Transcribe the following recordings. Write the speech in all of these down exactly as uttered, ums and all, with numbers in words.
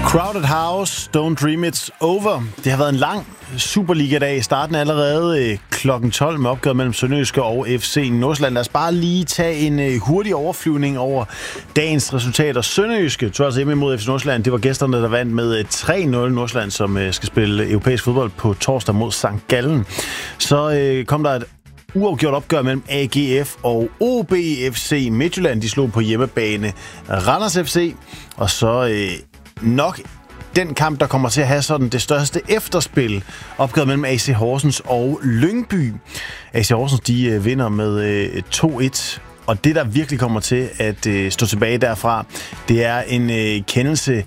Crowded House, Don't Dream It's Over. Det har været en lang Superliga-dag. Starten allerede klokken tolv med opgøret mellem Sønderjyske og F C Nordsjælland. Lad os bare lige tage en hurtig overflyvning over dagens resultater. Sønderjyske tog altså hjemme imod F C Nordsjælland. Det var gæsterne, der vandt med tre nul. Nordsjælland, som skal spille europæisk fodbold på torsdag mod Sankt Gallen. Så øh, kom der et uafgjort opgør mellem A G F og O B F C Midtjylland. De slog på hjemmebane Randers F C. Og så øh, nok den kamp, der kommer til at have sådan det største efterspil, opgøret mellem A C Horsens og Lyngby. A C Horsens, de øh, vinder med øh, to et. Og det, der virkelig kommer til at øh, stå tilbage derfra, det er en øh, kendelse,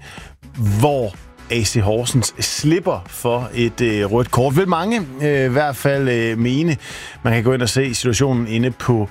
hvor A C Horsens slipper for et øh, rødt kort. Vil mange øh, i hvert fald øh, mene. Man kan gå ind og se situationen inde på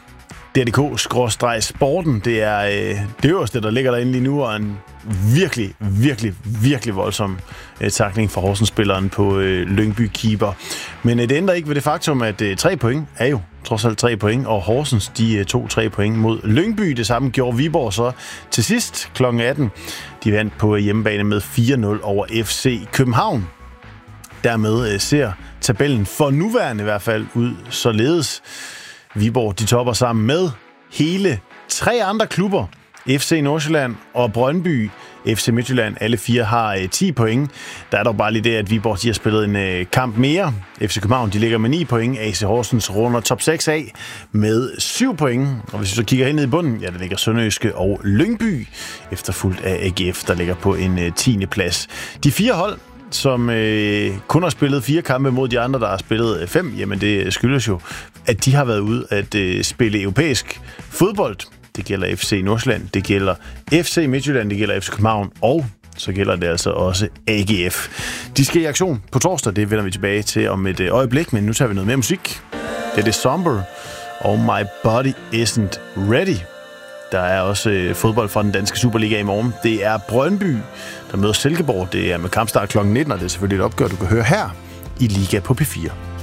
D R D K skråstreg sporten. Det er øh, det øverste, der ligger derinde lige nu, og en virkelig, virkelig, virkelig voldsom øh, tackling fra Horsens-spilleren på øh, Lyngby-keeper. Men øh, det ændrer ikke ved det faktum, at øh, tre point er jo trods alt tre point, og Horsens, de øh, tog tre point mod Lyngby. Det samme gjorde Viborg så til sidst klokken atten. De vandt på hjemmebane med fire nul over F C København. Dermed øh, ser tabellen for nuværende i hvert fald ud således. Viborg, de topper sammen med hele tre andre klubber. F C Nordsjælland og Brøndby, F C Midtjylland, alle fire har øh, ti point. Der er dog bare lige det, at Viborg, de har spillet en øh, kamp mere. F C København, de ligger med ni point. A C Horsens runder top seks af med syv point. Og hvis vi så kigger hen ned i bunden, ja, der ligger Sønderjyske og Lyngby, efterfulgt af A G F, der ligger på en øh, tiende plads. De fire hold, som øh, kun har spillet fire kampe mod de andre, der har spillet øh, fem, jamen det skyldes jo, at de har været ude at øh, spille europæisk fodbold. Det gælder F C Nordsjælland, det gælder F C Midtjylland, det gælder F C København, og så gælder det altså også A G F. De skal i aktion på torsdag, det vender vi tilbage til om et øjeblik, men nu tager vi noget mere musik. Det er det Somber og My Body Isn't Ready. Der er også øh, fodbold fra den danske Superliga i morgen. Det er Brøndby, der møder Silkeborg. Det er med kampstart klokken nitten, og det er selvfølgelig et opgør, du kan høre her i Liga på P fire.